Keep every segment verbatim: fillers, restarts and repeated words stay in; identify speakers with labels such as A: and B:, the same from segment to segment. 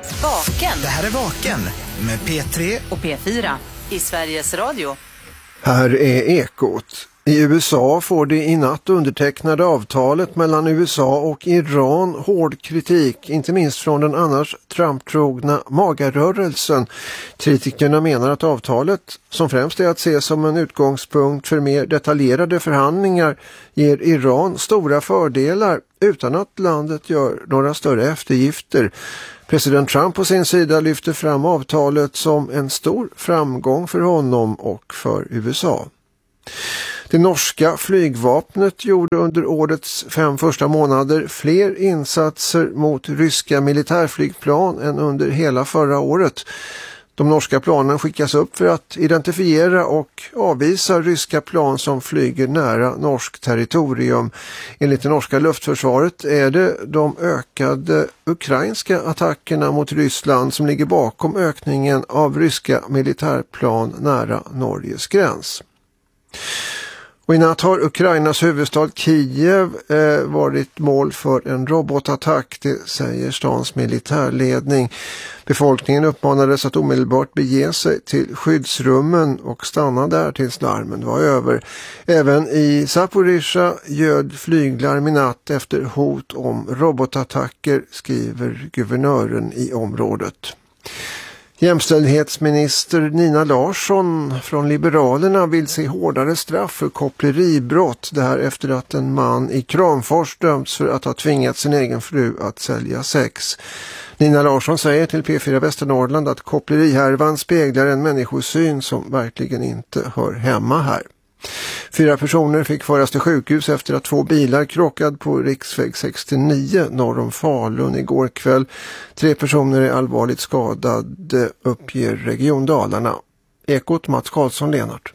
A: Vaken.
B: Det här är Vaken med P tre
A: och P fyra i Sveriges Radio.
C: Här är Ekot. I U S A får det i natt undertecknade avtalet mellan U S A och Iran hård kritik, inte minst från den annars Trump-trogna magarrörelsen. Kritikerna menar att avtalet, som främst är att se som en utgångspunkt för mer detaljerade förhandlingar, ger Iran stora fördelar utan att landet gör några större eftergifter. President Trump på sin sida lyfter fram avtalet som en stor framgång för honom och för U S A. Det norska flygvapnet gjorde under årets fem första månader fler insatser mot ryska militärflygplan än under hela förra året. De norska planen skickas upp för att identifiera och avvisa ryska plan som flyger nära norsk territorium. Enligt det norska luftförsvaret är det de ökade ukrainska attackerna mot Ryssland som ligger bakom ökningen av ryska militärplan nära Norges gräns. Och i natt har Ukrainas huvudstad Kiev eh, varit mål för en robotattack, det säger stans militärledning. Befolkningen uppmanades att omedelbart bege sig till skyddsrummen och stanna där tills larmen var över. Även i Zaporizjzja ljöd flyglarm i natt efter hot om robotattacker, skriver guvernören i området. Jämställdhetsminister Nina Larsson från Liberalerna vill se hårdare straff för koppleribrott. Det här efter att en man i Kramfors dömts för att ha tvingat sin egen fru att sälja sex. Nina Larsson säger till P fyra Västernorrland att kopplerihärvan speglar en människosyn som verkligen inte hör hemma här. Fyra personer fick föras till sjukhus efter att två bilar krockade på riksväg sextionio norr om Falun igår kväll. Tre personer är allvarligt skadade, uppger Region Dalarna. Ekot, Mats Karlsson, Lenart.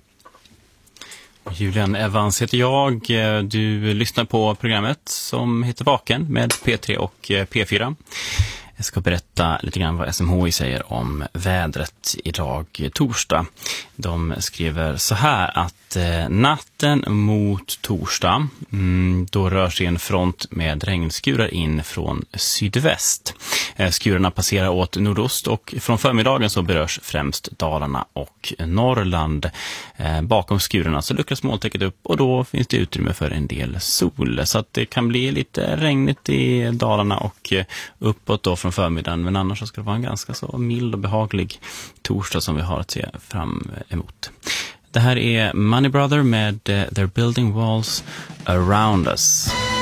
D: Julian Evans heter jag. Du lyssnar på programmet som heter Vaken med P tre och P fyra. Jag ska berätta lite grann vad S M H I säger om vädret idag torsdag. De skriver så här att eh, natten mot torsdag mm, då rör sig en front med regnskurar in från sydväst. Eh, skurarna passerar åt nordost och från förmiddagen så berörs främst Dalarna och Norrland. Eh, bakom skurarna så luckras molntäcket upp och då finns det utrymme för en del sol. Så att det kan bli lite regnigt i Dalarna och eh, uppåt då från förmiddagen, men annars så ska det vara en ganska så mild och behaglig torsdag som vi har att se fram emot. Det här är Money Brother med uh, They're Building Walls Around Us.